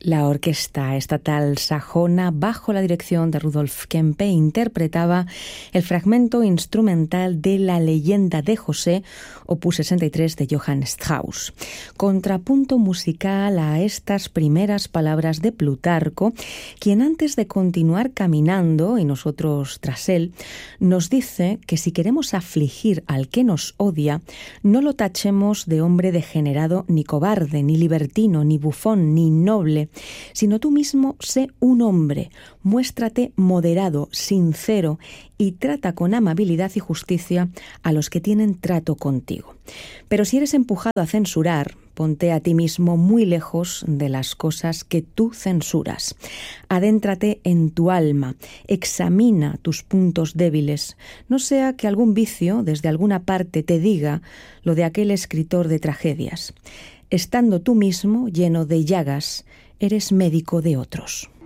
La Orquesta Estatal Sajona, bajo la dirección de Rudolf Kempe, interpretaba el fragmento instrumental de La leyenda de José, opus 63 de Johann Strauss. Contrapunto musical a estas primeras palabras de Plutarco, quien antes de continuar caminando, y nosotros tras él, nos dice que si queremos afligir al que nos odia, no lo tachemos de hombre degenerado, ni cobarde, ni libertino, ni bufón, ni noble, sino tú mismo sé un hombre, muéstrate moderado, sincero y trata con amabilidad y justicia a los que tienen trato contigo. Pero si eres empujado a censurar, ponte a ti mismo muy lejos de las cosas que tú censuras. Adéntrate en tu alma, examina tus puntos débiles, no sea que algún vicio desde alguna parte te diga lo de aquel escritor de tragedias. Estando tú mismo lleno de llagas, eres médico de otros.